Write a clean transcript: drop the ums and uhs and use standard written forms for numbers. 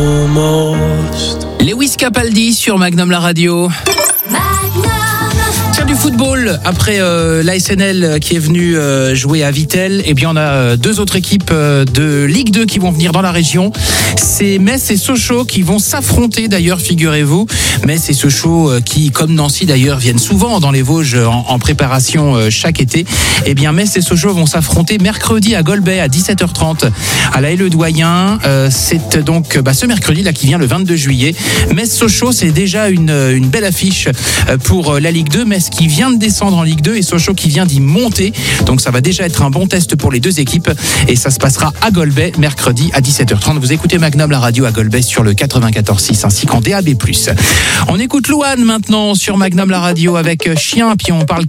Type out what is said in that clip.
Lewis Capaldi sur Magnum la radio. Tiens, du football, après l'ASNL qui est venu jouer à Vittel, et bien on a deux autres équipes de Ligue 2 qui vont venir dans la région. C'est Metz et Sochaux qui vont s'affronter d'ailleurs, figurez-vous. Metz et Sochaux qui, comme Nancy d'ailleurs, viennent souvent dans les Vosges en préparation chaque été. Et bien Metz et Sochaux vont s'affronter mercredi à Golbey à 17h30 à la Haye-le-Doyen. C'est donc ce mercredi là qui vient le 22 juillet. Metz-Sochaux, c'est déjà une belle affiche pour la Ligue 2. Metz qui vient de descendre en Ligue 2 et Sochaux qui vient d'y monter. Donc ça va déjà être un bon test pour les deux équipes et ça se passera à Golbey mercredi à 17h30. Vous écoutez Magnum la radio à Golbey sur le 94.6 ainsi qu'en DAB+. On écoute Louane maintenant sur Magnum la radio avec Chien, puis on parle